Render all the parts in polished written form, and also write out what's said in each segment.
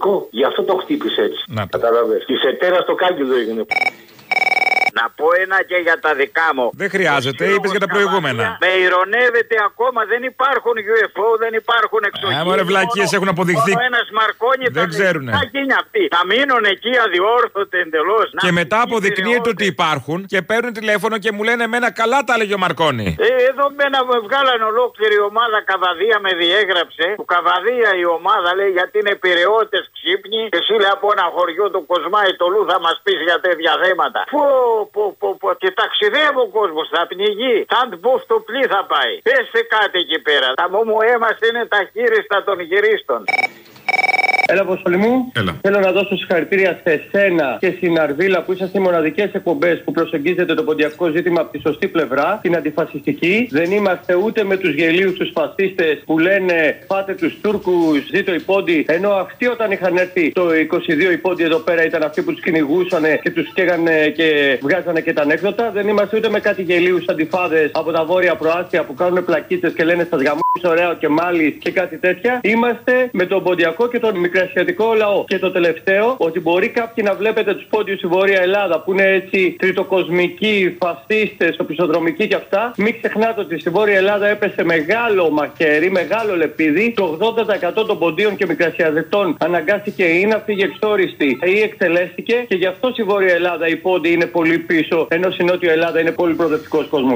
ηθικό. Γι' αυτό το χτύπησε έτσι. Κατάλαβες. Τη ετέρα στο κάγκελο έγινε. Να πω ένα και για τα δικά μου. Δεν χρειάζεται, είπες για τα προηγούμενα. Με ηρωνεύεται ακόμα, δεν υπάρχουν UFO, δεν υπάρχουν εξωγήινοι. Άμα ρε βλακίες έχουν αποδειχθεί. Ένας Μαρκόνι δεν ξέρουνε. Θα μείνουν εκεί αδιόρθωτε εντελώς. Και μετά αποδεικνύεται ότι υπάρχουν και παίρνουν τηλέφωνο και μου λένε εμένα καλά τα έλεγε ο Μαρκόνι. Εδώ μένα βγάλανε ολόκληρη ομάδα Καβαδία με διέγραψε. Που Καβαδία η ομάδα λέει γιατί είναι πειραιώτες ξύπνοι. Και εσύ λέει από ένα χωριό του Κοσμάη το Λου θα μας πεις για τέτοια θέματα. Και ταξιδεύει ο κόσμος, θα πνιγεί. Θα μπω στο πλοίο θα πάει. Πέστε κάτι εκεί πέρα. Τα μου έμας είναι τα χείριστα των γυρίστων. Έλα, Αποστολή μου. Έλα. Θέλω να δώσω συγχαρητήρια σε εσένα και στην Αρβίλα που είσαστε οι μοναδικές εκπομπές που προσεγγίζετε το ποντιακό ζήτημα από τη σωστή πλευρά, την αντιφασιστική. Δεν είμαστε ούτε με τους γελίους, τους φασίστες που λένε πάτε τους Τούρκους, ζήτω οι πόντοι. Ενώ αυτοί όταν είχαν έρθει το 22 οι πόντοι εδώ πέρα ήταν αυτοί που τους κυνηγούσαν και τους καίγανε και βγάζανε και τα ανέκδοτα. Δεν είμαστε ούτε με κάτι γελίους αντιφάδες από τα βόρεια προάστια που κάνουν πλακίτες και λένε στα γαμμούς ωραίο και μάλιστα και κάτι τέτοια. Είμαστε με τον ποντιακό και τον μικρασιατικό λαό. Και το τελευταίο, ότι μπορεί κάποιοι να βλέπετε τους πόντιους στη Βόρεια Ελλάδα που είναι έτσι τριτοκοσμικοί, φασίστες, οπισθοδρομικοί και αυτά. Μην ξεχνάτε ότι στη Βόρεια Ελλάδα έπεσε μεγάλο μαχαίρι, μεγάλο λεπίδι. Το 80% των ποντίων και μικρασιατών αναγκάστηκε ή να φύγει εξόριστη ή εκτελέστηκε. Και γι' αυτό στη Βόρεια Ελλάδα οι πόντιοι είναι πολύ πίσω, ενώ στη Νότια Ελλάδα είναι πολύ προοδευτικός κόσμος.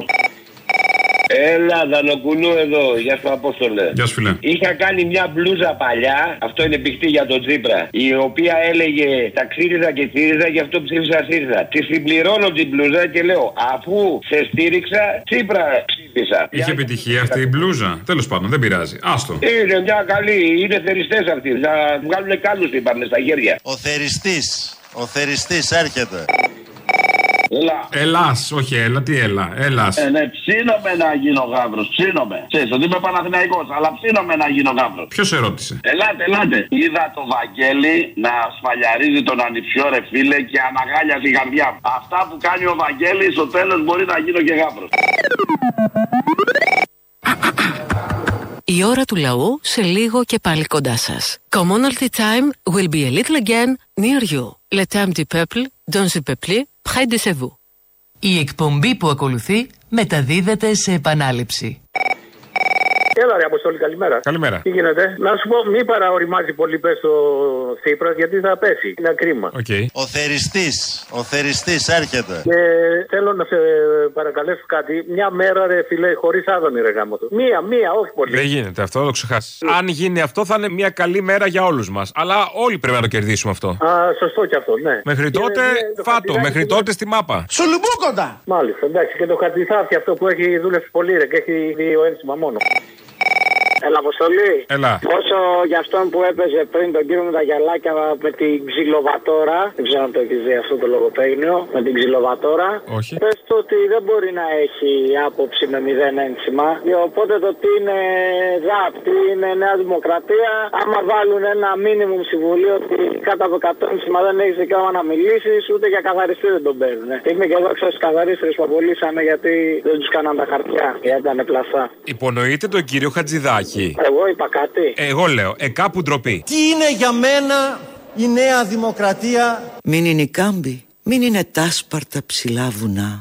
Έλα, Δανοκουνού εδώ. Γεια σου, Απόστολε. Γεια σου, φίλε. Είχα κάνει μια μπλούζα παλιά, αυτό είναι πηχτή για τον Τσίπρα, η οποία έλεγε ταξίριζα και τσίριζα, γι' αυτό ψήφισα ΣΥΡΙΖΑ. Τη συμπληρώνω την μπλούζα και λέω, αφού σε στήριξα, Τσίπρα ψήφισα. Είχε επιτυχία αυτή η μπλούζα. Τέλος πάντων, δεν πειράζει. Άστο. Είναι μια καλή, είναι θεριστές αυτοί. Θα βγάλουν κάλους, είπαμε, στα χέρια. Ο θεριστής έρχεται. Ελλάς, όχι έλα, τι έλα, Ελλάς. Ναι, ψήνομαι να γίνω γάβρος, ψήνομαι. Ξέρεις ότι είμαι Παναθηναϊκός, αλλά ψήνομαι να γίνω γάβρος. Ποιος ερώτησε? Ελάτε. Είδα το Βαγγέλη να σφαλιαρίζει τον ανιψιό ρε φίλε και αναγάλια τη καρδιά μου. Αυτά που κάνει ο Βαγγέλης, στο τέλος μπορεί να γίνω και γάβρος. Η ώρα του λαού σε λίγο και πάλι κοντά σας. Commonalty time will be a little again near you. Le temps du peuple, dans le peuple, près de vous. Η εκπομπή που ακολουθεί μεταδίδεται σε επανάληψη. Έλα ρε Αποστόλη, καλημέρα. Καλημέρα. Τι γίνεται? Να σου πω, μην παραοριμάζει πολύ πες στο Τσίπρας γιατί θα πέσει. Είναι κρίμα. Okay. Ο θεριστής έρχεται. Και θέλω να σε παρακαλέσω κάτι. Μια μέρα ρε φίλε, χωρίς άδωνη ρε γάμο του. Μία, όχι πολύ. Δεν γίνεται αυτό, το ξεχάσεις. Αν γίνει αυτό θα είναι μια καλή μέρα για όλους μας. Αλλά όλοι πρέπει να το κερδίσουμε αυτό. Σωστό κι αυτό, ναι. Μέχρι τότε φάτο, μέχρι τότε στη μάπα. Σουλουμπούκοντα! Μάλιστα, εντάξει. Και το χαρτιθάφι αυτό που έχει δούλευσει πολύ ρε και έχει δύο ένσημα μόνο. Έλα, Αποστολή. Έλα. Όσο για αυτόν που έπαιζε πριν τον κύριο με τα γυαλάκια με την ξυλοβατόρα. Δεν ξέρω αν το έχει δει αυτό το λογοπαίγνιο. Με την ξυλοβατόρα. Όχι. Πες του ότι δεν μπορεί να έχει άποψη με 0 ένσημα. Οπότε το τι είναι ΔΑΠ, τι είναι Νέα Δημοκρατία. Άμα βάλουν ένα μίνιμουμ συμβουλίο ότι κάτω από 100 ένσημα δεν έχει δικαίωμα να μιλήσει, ούτε για καθαριστή δεν τον παίρνουν. Είμαι και εδώ ξέρω καθαρίστρες που απολύσανε γιατί δεν του κάναν τα χαρτιά. Γιατί ήταν πλαστά. Υπονοείται τον κύριο Χατζηδάκη. Εγώ είπα κάτι. Εγώ λέω, κάπου ντροπή. Τι είναι για μένα η Νέα Δημοκρατία? Μην είναι η Κάμπη, μην είναι τάσπαρτα ψηλά βουνά.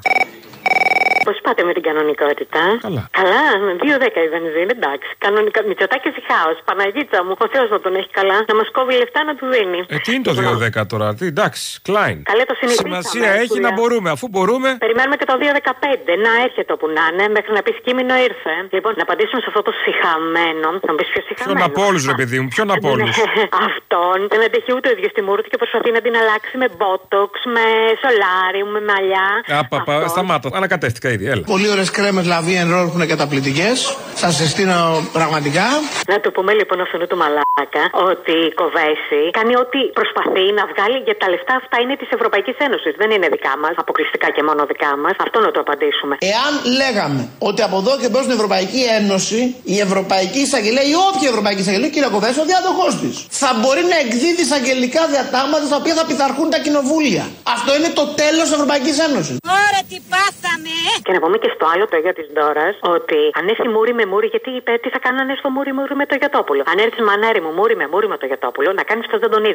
Πώς πάτε με την κανονικότητα? Καλά. Καλά, 2,10 η βενζίνη, εντάξει. Κανονικά, Μητσοτάκης ή χάος. Παναγίτσα μου, ο Θεός να τον έχει καλά. Να μας κόβει λεφτά να του δίνει. Τι είναι το 2,10 τώρα, εντάξει, Klein. Καλέ, το συνηθίσαμε. Σημασία έχει να μπορούμε, αφού μπορούμε. Περιμένουμε και το 2,15. Να έρχεται όπου να είναι, μέχρι να πει κείμενο ήρθε. Λοιπόν, να απαντήσουμε σε αυτό το σιχαμένο. Να μου πει ποιο σιχαμένο. Ποιον από όλους, ρε παιδί μου, ποιον από όλους. Αυτόν δεν αντέχει ούτε ο ίδιος τη μούρτη και προσπαθεί να την αλλάξει με μπότοξ, με σολάριου, με μαλλιά. Σταμάτα, ανακατεύτηκα ήδη, έλα. Πολύ ωραίες κρέμες Λαβίεν Ρόλ που είναι καταπληκτικές. Σας συστήνω πραγματικά. Να του πούμε λοιπόν αυτόν του μαλάκα ότι η Κοβέση κάνει ό,τι προσπαθεί να βγάλει για τα λεφτά αυτά είναι της Ευρωπαϊκής Ένωσης. Δεν είναι δικά μας, αποκλειστικά και μόνο δικά μας. Αυτό να το απαντήσουμε. Εάν λέγαμε ότι από εδώ και μπρος στην Ευρωπαϊκή Ένωση η Ευρωπαϊκή Εισαγγελία ή όποια Ευρωπαϊκή Εισαγγελία, κύριε Κοβέση, ο διάδοχός της, θα μπορεί να εκδίδει εισαγγελικά διατάγματα στα οποία θα πειθαρχούν τα κοινοβούλια. Αυτό είναι το τέλος της Ευρωπαϊκής Ένωσης. Ωραία, τι πάθαμε! Και να πούμε και στο άλλο το γιο της Ντόρας ότι αν έρθει μούρι με μούρι, γιατί είπε τι θα κάνω αν έρθει το μούρι με το Γιωτόπουλο. Αν έρθει μανάρι μου μούρι με το Γιωτόπουλο, να κάνει αυτό δεν τον είδε.